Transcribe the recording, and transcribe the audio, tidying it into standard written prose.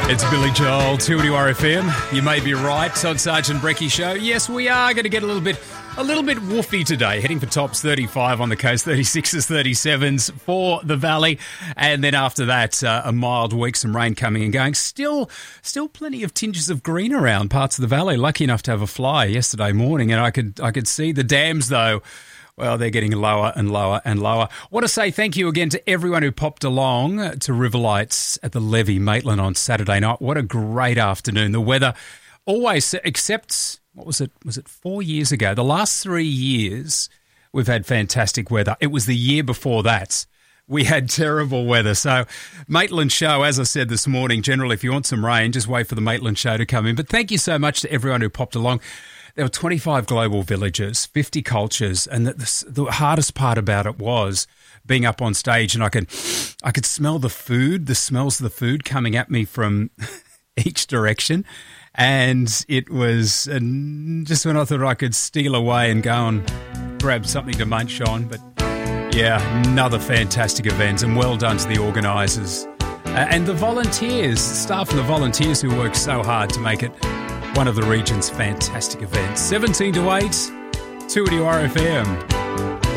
It's Billy Joel, 2 RFM. You may be right on Sergeant Brecky Show. Yes, we are going to get a little bit woofy today, heading for tops 35 on the coast, 36s, 37s for the valley. And then after that, a mild week, some rain coming and going. Still plenty of tinges of green around parts of the valley. Lucky enough to have a fly yesterday morning, and I could see the dams, though. Well, they're getting lower and lower and lower. I want to say thank you again to everyone who popped along to Riverlights at the Levee, Maitland on Saturday night. What a great afternoon. The weather always, except, what was it? Was it 4 years ago? The last 3 years, we've had fantastic weather. It was the year before that. We had terrible weather. So Maitland Show, as I said this morning, generally, if you want some rain, just wait for the Maitland Show to come in. But thank you so much to everyone who popped along. There were 25 global villages, 50 cultures, and the hardest part about it was being up on stage, and I could smell the food, the smells of the food coming at me from each direction, and it was just when I thought I could steal away and go and grab something to munch on. But yeah, another fantastic event, and well done to the organisers and the volunteers, staff and the volunteers who worked so hard to make it one of the region's fantastic events. 17 to 8, 2 RFM.